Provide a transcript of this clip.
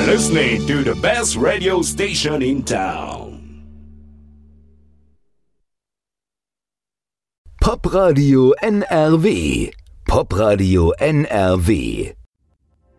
listening to the best radio station in town. Popradio NRW. Popradio NRW.